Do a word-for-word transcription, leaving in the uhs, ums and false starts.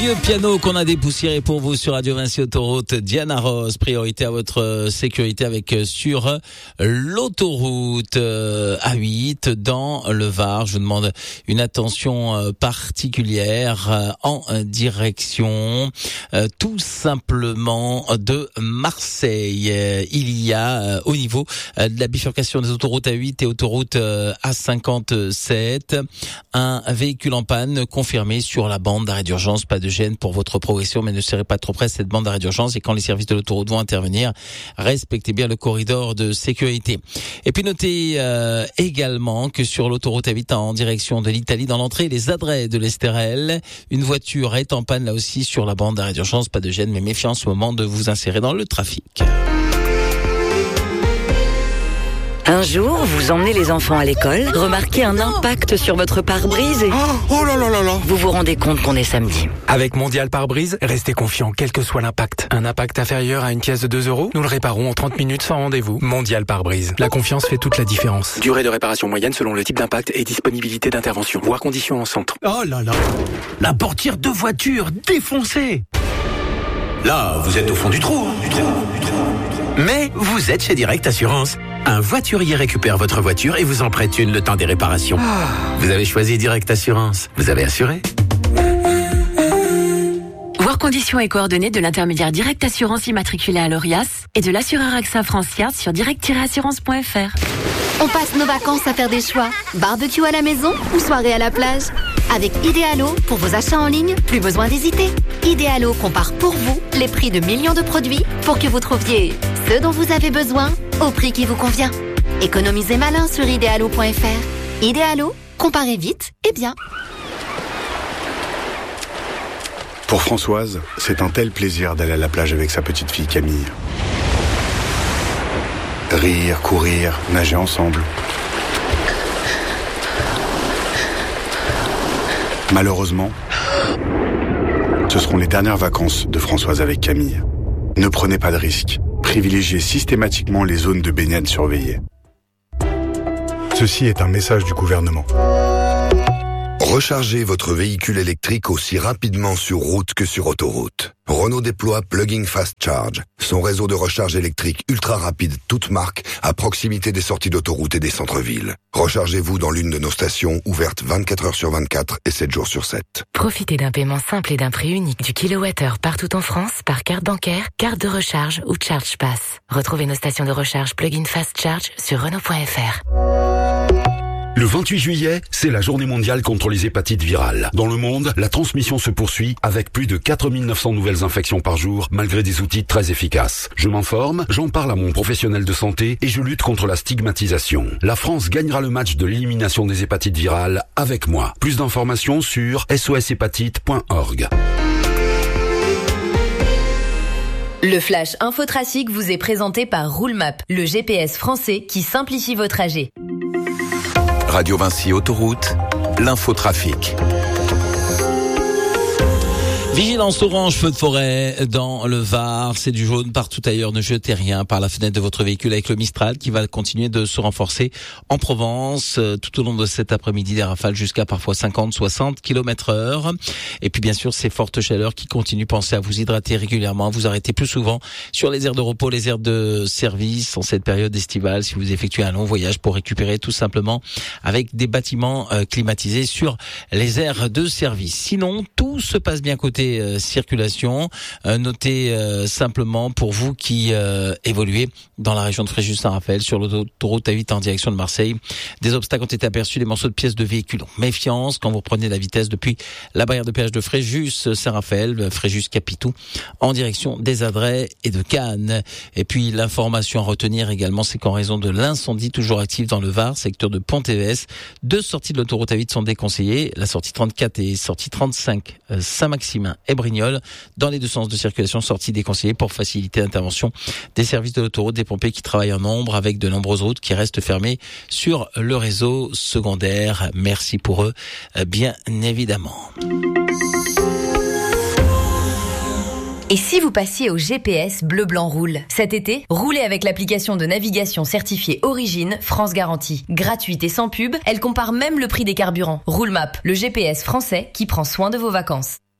Le piano qu'on a dépoussiéré pour vous sur Radio Vinci Autoroute, Diana Ross, priorité à votre sécurité avec sur l'autoroute A huit dans le Var. Je vous demande une attention particulière en direction tout simplement de Marseille. Il y a au niveau de la bifurcation des autoroutes A huit et autoroute A cinquante-sept un véhicule en panne confirmé sur la bande d'arrêt d'urgence. Pas de gêne pour votre progression, mais ne serez pas trop près de cette bande d'arrêt d'urgence, et quand les services de l'autoroute vont intervenir, respectez bien le corridor de sécurité. Et puis notez euh, également que sur l'autoroute A huit en direction de l'Italie, dans l'entrée les adrets de l'Estérel, une voiture est en panne là aussi sur la bande d'arrêt d'urgence. Pas de gêne, mais méfiance au moment de vous insérer dans le trafic. Un jour, vous emmenez les enfants à l'école, remarquez un impact sur votre pare-brise et... Oh, oh là là là là vous vous rendez compte qu'on est samedi. Avec Mondial Pare-Brise, restez confiant, quel que soit l'impact. Un impact inférieur à une pièce de deux euros, nous le réparons en trente minutes sans rendez-vous. Mondial Pare-Brise. La confiance fait toute la différence. Durée de réparation moyenne selon le type d'impact et disponibilité d'intervention. Voire conditions en centre. Oh là là. La portière de voiture défoncée. Là, vous êtes au fond du trou, hein, du trou, du trou. Mais vous êtes chez Direct Assurance. Un voiturier récupère votre voiture et vous en prête une le temps des réparations. Ah. Vous avez choisi Direct Assurance. Vous avez assuré. Voir conditions et coordonnées de l'intermédiaire Direct Assurance immatriculé à l'Orias et de l'assureur AXA France Yard sur direct tiret assurance point f r. On passe nos vacances à faire des choix. Barbecue à la maison ou soirée à la plage. Avec Idealo, pour vos achats en ligne, plus besoin d'hésiter. Idealo compare pour vous les prix de millions de produits pour que vous trouviez ce dont vous avez besoin au prix qui vous convient. Économisez malin sur idealo point f r. Idealo, comparez vite et bien. Pour Françoise, c'est un tel plaisir d'aller à la plage avec sa petite fille Camille. Rire, courir, nager ensemble. Malheureusement, ce seront les dernières vacances de Françoise avec Camille. Ne prenez pas de risques. Privilégiez systématiquement les zones de baignade surveillées. Ceci est un message du gouvernement. Rechargez votre véhicule électrique aussi rapidement sur route que sur autoroute. Renault déploie Plug-in Fast Charge, son réseau de recharge électrique ultra rapide toute marque à proximité des sorties d'autoroute et des centres-villes. Rechargez-vous dans l'une de nos stations ouvertes vingt-quatre heures sur vingt-quatre et sept jours sur sept. Profitez d'un paiement simple et d'un prix unique du kilowattheure partout en France par carte bancaire, carte de recharge ou Charge Pass. Retrouvez nos stations de recharge Plug-in Fast Charge sur Renault point f r. Le vingt-huit juillet, c'est la journée mondiale contre les hépatites virales. Dans le monde, la transmission se poursuit avec plus de quatre mille neuf cents nouvelles infections par jour, malgré des outils très efficaces. Je m'informe, j'en parle à mon professionnel de santé et je lutte contre la stigmatisation. La France gagnera le match de l'élimination des hépatites virales avec moi. Plus d'informations sur s o s hépatite point org. Le Flash Infotrafic vous est présenté par Roulemap, le G P S français qui simplifie vos trajets. Radio Vinci Autoroute, l'infotrafic. Vigilance orange, feu de forêt dans le Var, c'est du jaune partout ailleurs. Ne jetez rien par la fenêtre de votre véhicule avec le Mistral qui va continuer de se renforcer en Provence tout au long de cet après-midi, des rafales jusqu'à parfois cinquante, soixante kilomètres heure. Et puis bien sûr, ces fortes chaleurs qui continuent. Pensez à vous hydrater régulièrement, à vous arrêter plus souvent sur les aires de repos, les aires de service en cette période estivale si vous effectuez un long voyage pour récupérer tout simplement avec des bâtiments climatisés sur les aires de service. Sinon, tout se passe bien côté Euh, circulation. Euh, notez euh, simplement pour vous qui euh, évoluez dans la région de Fréjus-Saint-Raphaël sur l'autoroute A huit en direction de Marseille, des obstacles ont été aperçus, des morceaux de pièces de véhicules. Donc, méfiance quand vous prenez la vitesse depuis la barrière de péage de Fréjus-Saint-Raphaël, Fréjus-Capitou en direction des Adrets et de Cannes. Et puis l'information à retenir également, c'est qu'en raison de l'incendie toujours actif dans le Var, secteur de Pont-Évès, deux sorties de l'autoroute A huit sont déconseillées, la sortie trente-quatre et sortie trente-cinq euh, Saint-Maximin et Brignoles, dans les deux sens de circulation, sortie déconseillée pour faciliter l'intervention des services de l'autoroute, des pompiers qui travaillent en nombre avec de nombreuses routes qui restent fermées sur le réseau secondaire. Merci pour eux, bien évidemment. Et si vous passiez au G P S Bleu Blanc Roule? Cet été, roulez avec l'application de navigation certifiée Origine France Garantie. Gratuite et sans pub, elle compare même le prix des carburants. Roulemap, le G P S français qui prend soin de vos vacances.